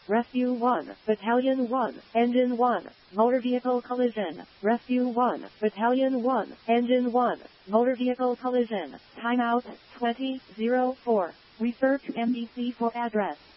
Rescue 1, Battalion 1, Engine 1, Motor Vehicle Collision. Rescue 1, Battalion 1, Engine 1, Motor Vehicle Collision. Timeout 20:04. Refer to MDC for address.